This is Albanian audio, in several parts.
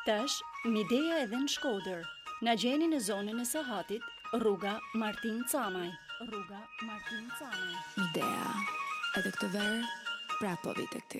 Tash, Midea edhe në Shkodër. Na gjeni në zonën e Sahatit, rruga Martin Camaj. Midea, edhe këtë verë, prapë vite këty.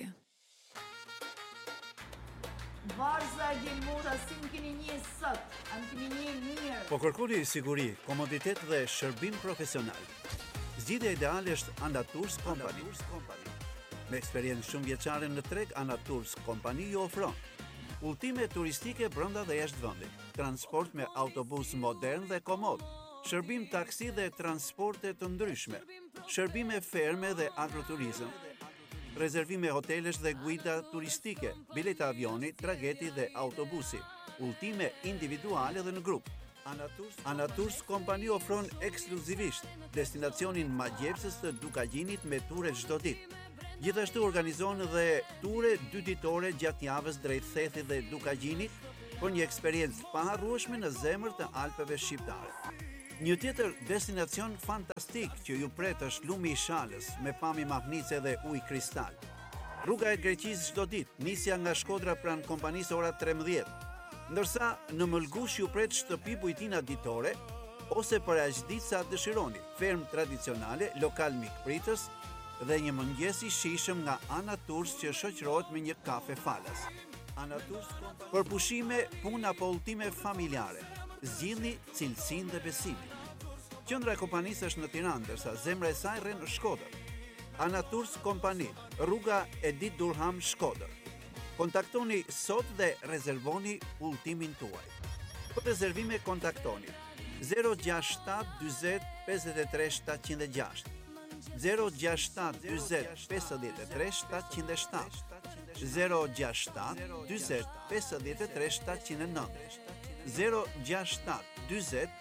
Varza e Gjelmura, si më keni një sot, a më keni një mirë. Po kërkoni siguri, komoditet dhe shërbim profesional. Zgjidhja ideale është Anatours Company. Me eksperiencë shumë vjeçare në treg, Anatours Company ju ofron udhëtime turistike brenda dhe jashtë vendit, transport me autobus modern dhe komod, shërbim taksi dhe transporte të ndryshme, shërbime ferme dhe agroturizëm, rezervime hotelesh dhe guida turistike, bileta avioni, trageti dhe autobusi, udhëtime individuale dhe në grup. Anatours Company ofron ekskluzivisht destinacionin magjepsës të Dukagjinit me ture çdo ditë. Gjithashtu organizon dhe ture 2 ditore gjatë javës drejt Thethit dhe Dukagjinit për një eksperiencë paharrueshme në zemër të Alpeve shqiptare. Një tjetër destinacion fantastik që ju pret është Lumi i Shalës me pamje mahnice dhe ujë kristal. Rruga e Greqisë çdo ditë, nisja nga Shkodra pranë kompanisë ora 13. Ndërsa në Mëlgush ju pret shtëpi bujtina ditore ose për aq ditë sa dëshironi, ferm tradicionale, lokal mikpritës dhe një mëngjes i shijshëm nga Anatours që shoqërohet me një kafe falas. Anatours për pushime, punë apo udhëtime familjare. Zgjidhni cilësinë dhe besimin. Qendra e kompanisë është në Tiranë, ndërsa zemra e saj rren në Shkodër. Anatours Company, rruga Edit Durham, Shkodër. Kontaktoni sot dhe rezervoni udhëtimin tuaj. Për rezervime kontaktoni 067 40 53 706, 067 40 53 707, 067 40 53 709, 067 40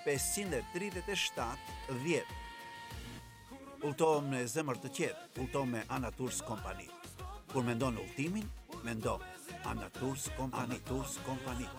537 10. Udhëtohem me zemër të qetë, udhëtohem me Anatours Company. Kur mendon udhëtimin, mendo Anatours Company.